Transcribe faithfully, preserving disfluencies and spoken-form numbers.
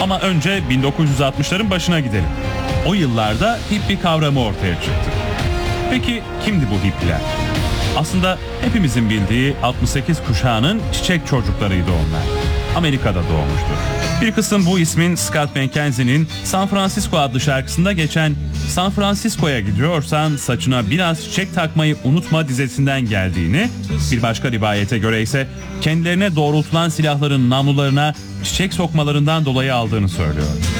Ama önce bin dokuz yüz altmışların başına gidelim. O yıllarda hippie kavramı ortaya çıktı. Peki kimdi bu hippiler? Aslında hepimizin bildiği altmış sekiz kuşağının çiçek çocuklarıydı onlar. Amerika'da doğmuştur. Bir kısım bu ismin Scott McKenzie'nin San Francisco adlı şarkısında geçen "San Francisco'ya gidiyorsan saçına biraz çiçek takmayı unutma" dizesinden geldiğini, bir başka rivayete göre ise kendilerine doğrultulan silahların namlularına çiçek sokmalarından dolayı aldığını söylüyor.